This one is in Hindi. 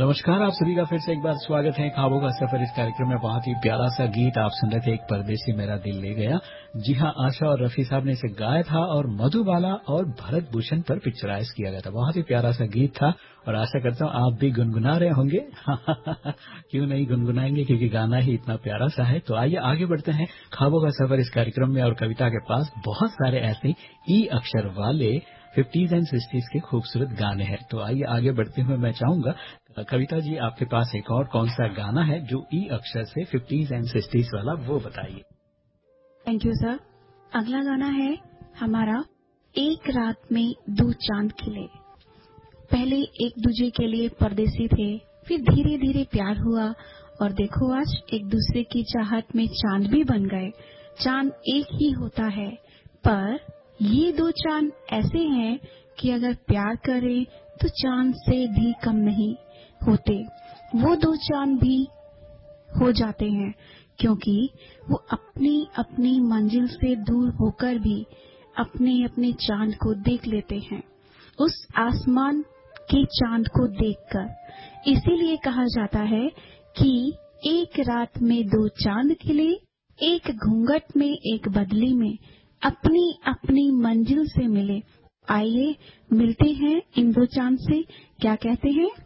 नमस्कार, आप सभी का फिर से एक बार स्वागत है ख्वाबों का सफर इस कार्यक्रम में। बहुत ही प्यारा सा गीत आप सुन रहे थे, एक परदेसी मेरा दिल ले गया। जी हाँ, आशा और रफी साहब ने इसे गाया था और मधुबाला और भरत भूषण पर पिक्चराइज किया गया था। बहुत ही प्यारा सा गीत था और आशा करता हूँ आप भी गुनगुना रहे होंगे। क्यों नहीं गुनगुनाएंगे, क्योंकि गाना ही इतना प्यारा सा है। तो आइए आगे बढ़ते हैं ख्वाबों का सफर इस कार्यक्रम में। और कविता के पास बहुत सारे ऐसे ई अक्षर वाले 50s एंड 60s के खूबसूरत गाने हैं। तो आइए आगे बढ़ते हुए मैं चाहूंगा कविता जी, आपके पास एक और कौन सा गाना है जो ई अक्षर से 50s एंड 60s वाला, वो बताइए। Thank you sir. अगला गाना है हमारा एक रात में दो चांद खिले। पहले एक दूसरे के लिए परदेसी थे, फिर धीरे धीरे प्यार हुआ और देखो आज एक दूसरे की चाहत में चांद भी बन गए। चांद एक ही होता है, पर ये दो चांद ऐसे हैं कि अगर प्यार करें तो चांद से भी कम नहीं होते। वो दो चांद भी हो जाते हैं, क्योंकि वो अपनी अपनी मंजिल से दूर होकर भी अपने अपने चांद को देख लेते हैं, उस आसमान के चांद को देखकर। इसीलिए कहा जाता है कि एक रात में दो चांद खिले, एक घूंघट में एक बदली में, अपनी अपनी मंजिल से मिले। आइए मिलते हैं इन दो चांद से। क्या कहते हैं?